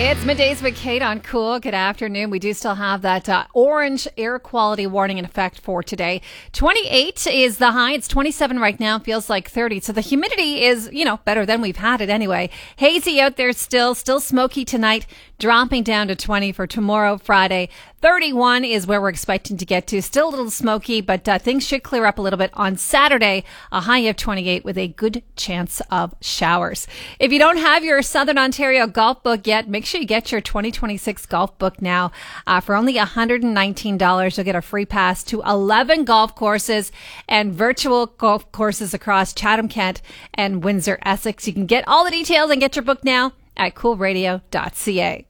It's Middays with Kate on Cool. Good afternoon. We do still have that orange air quality warning in effect for today. 28 is the high. It's 27 right now. Feels like 30. So the humidity is, better than we've had it anyway. Hazy out there still smoky tonight, dropping down to 20 for tomorrow, Friday. 31 is where we're expecting to get to. Still a little smoky, but things should clear up a little bit on Saturday. A high of 28 with a good chance of showers. If you don't have your Southern Ontario golf book yet, make sure you get your 2026 golf book now. For only $119, you'll get a free pass to 11 golf courses and virtual golf courses across Chatham, Kent, and Windsor, Essex. You can get all the details and get your book now at coolradio.ca.